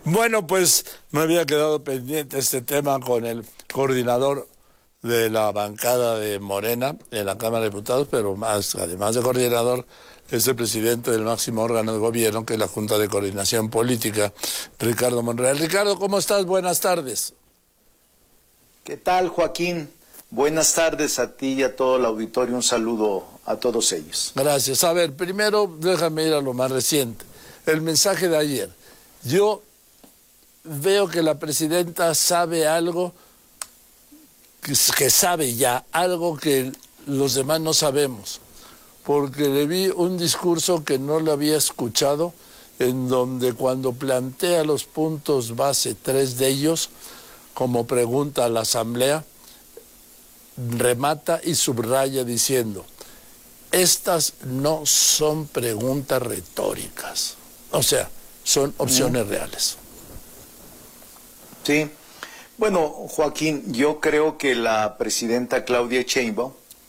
Bueno, pues me había quedado pendiente este tema con el coordinador de la bancada de Morena en la Cámara de Diputados, pero más, además de coordinador, es el presidente del máximo órgano de gobierno, que es la Junta de Coordinación Política, Ricardo Monreal. Ricardo, ¿cómo estás? Buenas tardes. ¿Qué tal, Joaquín? Buenas tardes a ti y a todo el auditorio. Un saludo a todos ellos. Gracias. A ver, primero déjame ir a lo más reciente. El mensaje de ayer. Yo veo que la presidenta sabe algo, que sabe ya algo que los demás no sabemos, porque le vi un discurso que no lo había escuchado, en donde cuando plantea los puntos base, 3 de ellos, como pregunta a la Asamblea, remata y subraya diciendo: estas no son preguntas retóricas, o sea, son opciones reales. Sí, bueno, Joaquín, yo creo que la presidenta Claudia Sheinbaum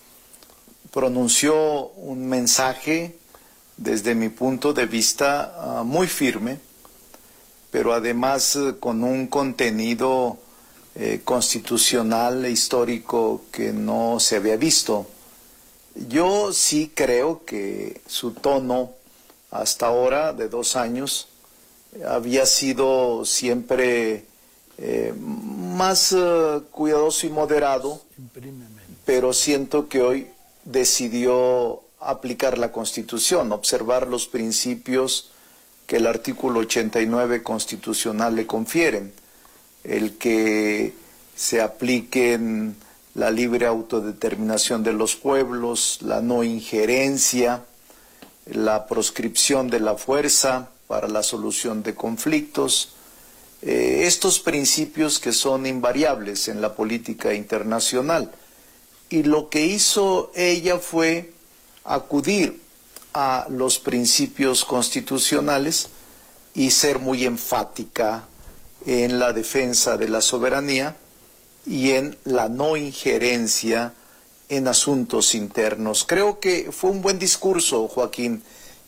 pronunció un mensaje, desde mi punto de vista, muy firme, pero además con un contenido constitucional e histórico que no se había visto. Yo sí creo que su tono hasta ahora, de 2 años, había sido siempre más cuidadoso y moderado, pero siento que hoy decidió aplicar la Constitución, observar los principios que el artículo 89 constitucional le confieren, el que se apliquen la libre autodeterminación de los pueblos, la no injerencia, la proscripción de la fuerza para la solución de conflictos, estos principios que son invariables en la política internacional. Y lo que hizo ella fue acudir a los principios constitucionales y ser muy enfática en la defensa de la soberanía y en la no injerencia en asuntos internos. Creo que fue un buen discurso, Joaquín.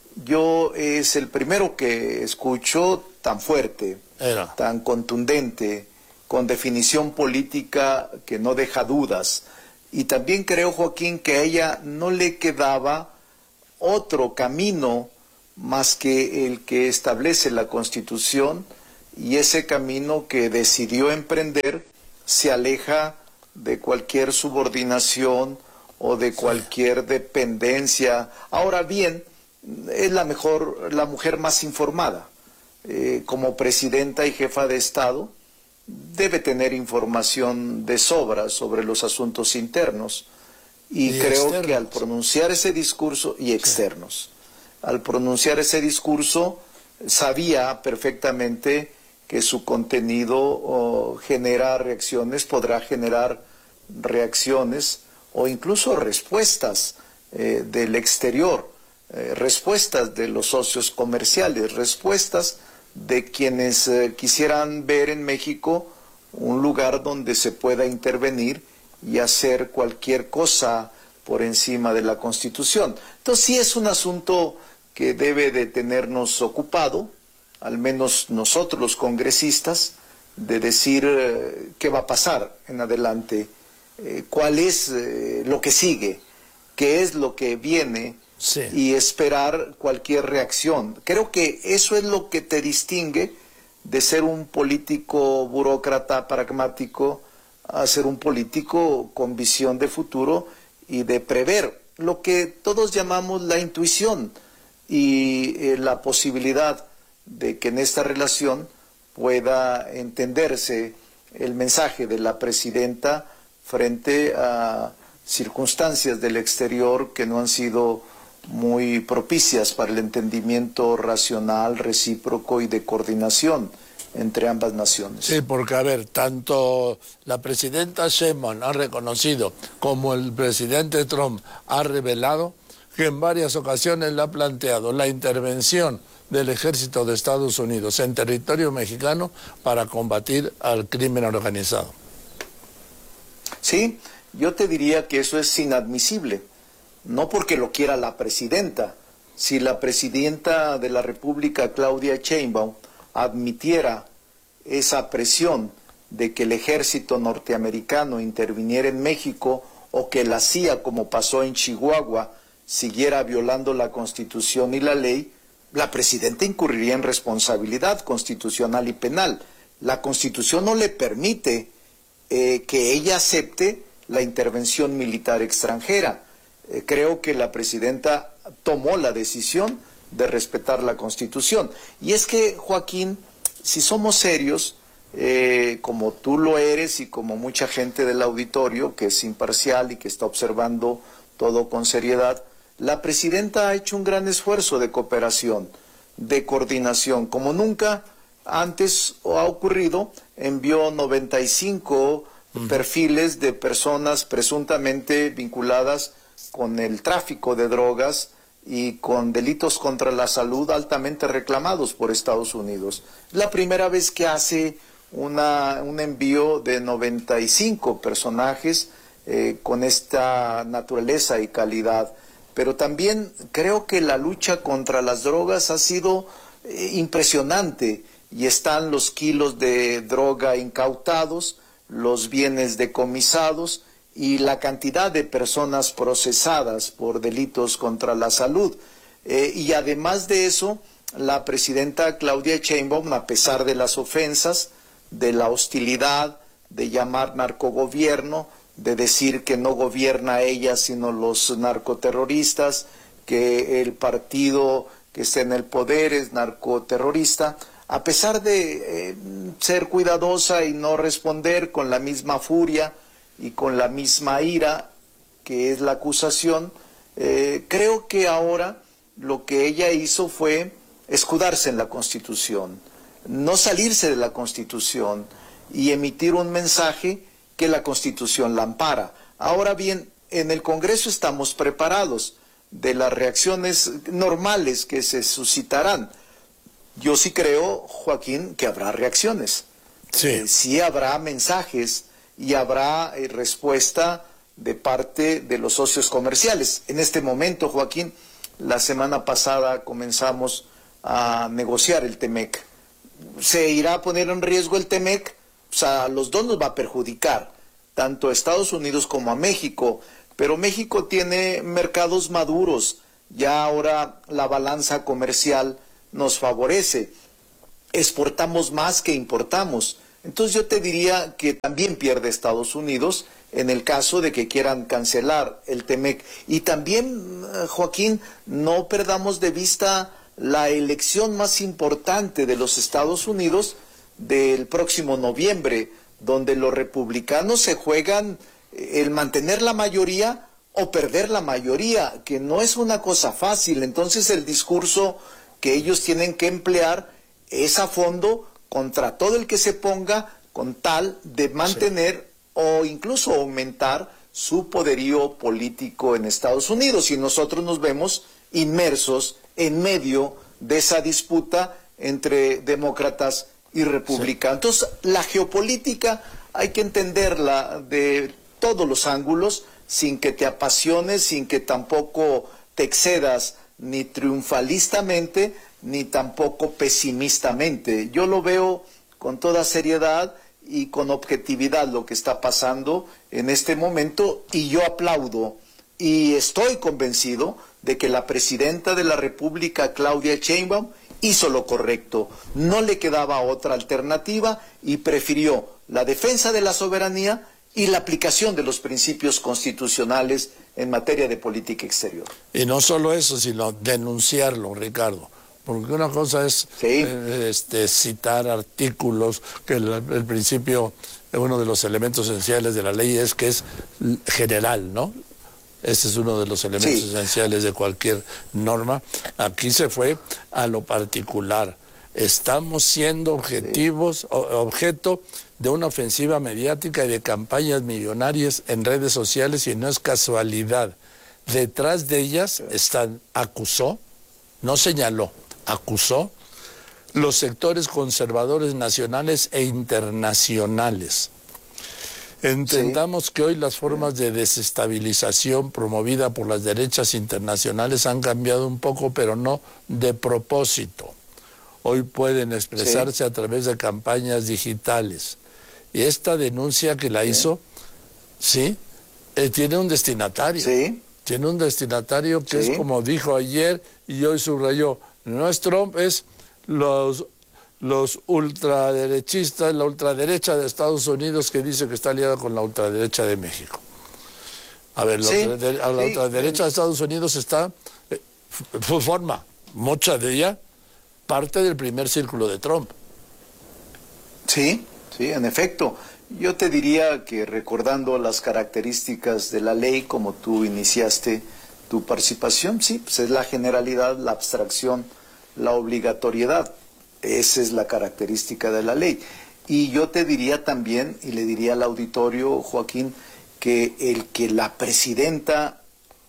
Yo es el primero que escucho tan fuerte, tan contundente, con definición política que no deja dudas. Y también creo, Joaquín, que a ella no le quedaba otro camino más que el que establece la Constitución, y ese camino que decidió emprender se aleja de cualquier subordinación o de cualquier dependencia. Ahora bien, es la mujer más informada. Como presidenta y jefa de Estado, debe tener información de sobra sobre los asuntos internos. Y creo externos, que al pronunciar ese discurso, y externos, al pronunciar ese discurso, sabía perfectamente que su contenido genera reacciones, podrá generar reacciones o incluso respuestas del exterior, respuestas de los socios comerciales, respuestas de quienes quisieran ver en México un lugar donde se pueda intervenir y hacer cualquier cosa por encima de la Constitución. Entonces sí es un asunto que debe de tenernos ocupado, al menos nosotros los congresistas, de decir qué va a pasar en adelante, cuál es lo que sigue, qué es lo que viene, sí, y esperar cualquier reacción. Creo que eso es lo que te distingue de ser un político burócrata pragmático a ser un político con visión de futuro y de prever lo que todos llamamos la intuición y la posibilidad de que en esta relación pueda entenderse el mensaje de la presidenta frente a circunstancias del exterior que no han sido muy propicias para el entendimiento racional, recíproco y de coordinación entre ambas naciones. Sí, porque a ver, tanto la presidenta Sheinbaum ha reconocido como el presidente Trump ha revelado que en varias ocasiones le ha planteado la intervención del ejército de Estados Unidos en territorio mexicano para combatir al crimen organizado. Sí, yo te diría que eso es inadmisible, no porque lo quiera la presidenta. Si la presidenta de la República, Claudia Sheinbaum, admitiera esa presión de que el ejército norteamericano interviniera en México o que la CIA, como pasó en Chihuahua, siguiera violando la Constitución y la ley, la presidenta incurriría en responsabilidad constitucional y penal. La Constitución no le permite que ella acepte la intervención militar extranjera. Creo que la presidenta tomó la decisión de respetar la Constitución. Y es que, Joaquín, si somos serios, como tú lo eres y como mucha gente del auditorio que es imparcial y que está observando todo con seriedad, la presidenta ha hecho un gran esfuerzo de cooperación, de coordinación, como nunca antes ha ocurrido. Envió 95 perfiles de personas presuntamente vinculadas con el tráfico de drogas y con delitos contra la salud altamente reclamados por Estados Unidos. La primera vez que hace un envío de 95 personajes con esta naturaleza y calidad. Pero también creo que la lucha contra las drogas ha sido impresionante, y están los kilos de droga incautados, los bienes decomisados y la cantidad de personas procesadas por delitos contra la salud. Y además de eso, la presidenta Claudia Sheinbaum, a pesar de las ofensas, de la hostilidad, de llamar narcogobierno, de decir que no gobierna ella sino los narcoterroristas, que el partido que está en el poder es narcoterrorista, a pesar de ser cuidadosa y no responder con la misma furia y con la misma ira que es la acusación, creo que ahora lo que ella hizo fue escudarse en la Constitución, no salirse de la Constitución y emitir un mensaje que la Constitución la ampara. Ahora bien, en el Congreso estamos preparados de las reacciones normales que se suscitarán. Yo sí creo, Joaquín, que habrá reacciones. Sí habrá mensajes y habrá respuesta de parte de los socios comerciales. En este momento, Joaquín, la semana pasada comenzamos a negociar el TEMEC. ¿Se irá a poner en riesgo el TEMEC? O sea, a los dos nos va a perjudicar, tanto a Estados Unidos como a México. Pero México tiene mercados maduros, ya ahora la balanza comercial nos favorece, exportamos más que importamos. Entonces yo te diría que también pierde Estados Unidos en el caso de que quieran cancelar el TEMEC. Y también, Joaquín, no perdamos de vista la elección más importante de los Estados Unidos del próximo noviembre, donde los republicanos se juegan el mantener la mayoría o perder la mayoría, que no es una cosa fácil. Entonces el discurso que ellos tienen que emplear es a fondo contra todo el que se ponga con tal de mantener o incluso aumentar su poderío político en Estados Unidos. Y nosotros nos vemos inmersos en medio de esa disputa entre demócratas y republicanos. Entonces, la geopolítica hay que entenderla de todos los ángulos, sin que te apasiones, sin que tampoco te excedas ni triunfalistamente, ni tampoco pesimistamente. Yo lo veo con toda seriedad y con objetividad lo que está pasando en este momento, y yo aplaudo y estoy convencido de que la presidenta de la República, Claudia Sheinbaum, hizo lo correcto. No le quedaba otra alternativa y prefirió la defensa de la soberanía y la aplicación de los principios constitucionales en materia de política exterior. Y no solo eso, sino denunciarlo, Ricardo. Porque una cosa es citar artículos, que el principio, uno de los elementos esenciales de la ley es que es general, ¿no? Ese es uno de los elementos esenciales de cualquier norma. Aquí se fue a lo particular. Estamos siendo objeto de una ofensiva mediática y de campañas millonarias en redes sociales, y no es casualidad. Detrás de ellas acusó, no señaló, acusó los sectores conservadores nacionales e internacionales. Entendamos que hoy las formas de desestabilización promovida por las derechas internacionales han cambiado un poco, pero no de propósito. hoy pueden expresarse a través de campañas digitales. Y esta denuncia que la hizo, tiene un destinatario. Tiene un destinatario que es como dijo ayer y hoy subrayó. No es Trump, es los ultraderechistas, la ultraderecha de Estados Unidos que dice que está aliada con la ultraderecha de México. A ver, la ultraderecha de Estados Unidos forma, mucha de ella, parte del primer círculo de Trump. Sí, en efecto. Yo te diría que recordando las características de la ley, como tú iniciaste tu participación, pues es la generalidad, la abstracción, la obligatoriedad. Esa es la característica de la ley. Y yo te diría también, y le diría al auditorio, Joaquín, que el que la presidenta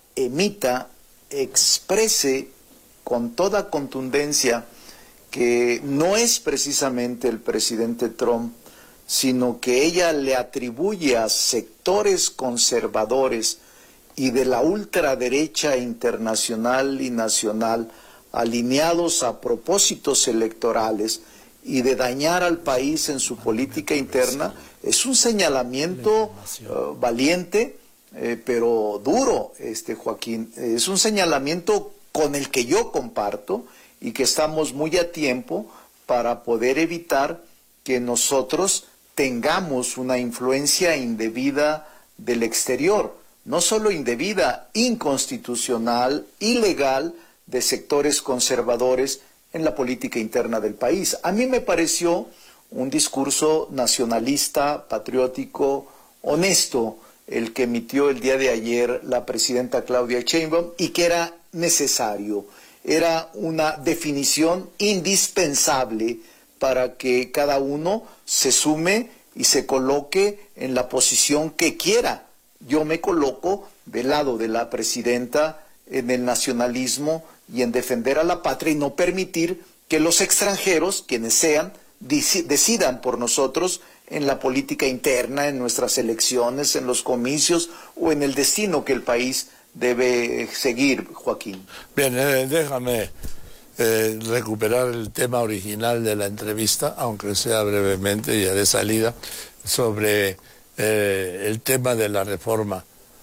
exprese con toda contundencia que no es precisamente el presidente Trump, sino que ella le atribuye a sectores conservadores y de la ultraderecha internacional y nacional, alineados a propósitos electorales y de dañar al país en su política interna, es un señalamiento valiente, pero duro, Joaquín. Es un señalamiento con el que yo comparto y que estamos muy a tiempo para poder evitar que nosotros tengamos una influencia indebida del exterior, no solo indebida, inconstitucional, ilegal, de sectores conservadores en la política interna del país. A mí me pareció un discurso nacionalista, patriótico, honesto, el que emitió el día de ayer la presidenta Claudia Sheinbaum, y que era necesario. Era una definición indispensable para que cada uno se sume y se coloque en la posición que quiera. Yo me coloco del lado de la presidenta en el nacionalismo y en defender a la patria y no permitir que los extranjeros, quienes sean, decidan por nosotros en la política interna, en nuestras elecciones, en los comicios o en el destino que el país debe seguir, Joaquín. Bien, déjame recuperar el tema original de la entrevista, aunque sea brevemente, ya de salida, sobre el tema de la reforma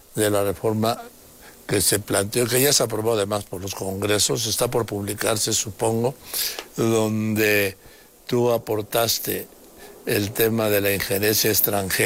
que se planteó, que ya se aprobó además por los congresos, está por publicarse, supongo, donde tú aportaste el tema de la injerencia extranjera.